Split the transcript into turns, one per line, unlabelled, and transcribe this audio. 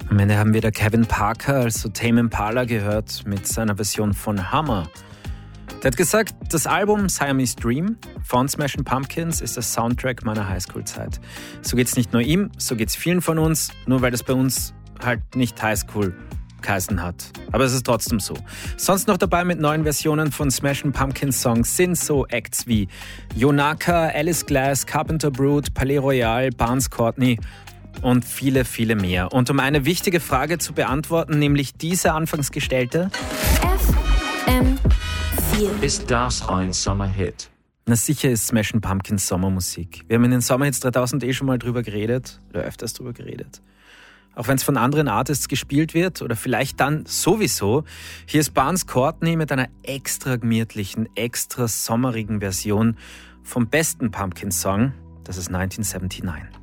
Am Ende haben wir da Kevin Parker, also Tame Impala, gehört mit seiner Version von Hummer. Der hat gesagt, das Album Siamese Dream von Smashing Pumpkins ist der Soundtrack meiner Highschool-Zeit. So geht's nicht nur ihm, so geht's vielen von uns, nur weil das bei uns halt nicht Highschool geheißen hat. Aber es ist trotzdem so. Sonst noch dabei mit neuen Versionen von Smashing Pumpkins Songs sind so Acts wie Yonaka, Alice Glass, Carpenter Brut, Palais Royal, Barnes Courtney und viele, viele mehr. Und um eine wichtige Frage zu beantworten, nämlich diese anfangs gestellte:
FM4.
Ist das ein Sommerhit?
Na sicher ist Smashing Pumpkins Sommermusik. Wir haben in den Sommerhits 3000 schon mal drüber geredet, oder öfters drüber geredet. Auch wenn es von anderen Artists gespielt wird, oder vielleicht dann sowieso. Hier ist Barnes Courtney mit einer extra gemütlichen, extra sommerigen Version vom besten Pumpkins-Song. Das ist 1979.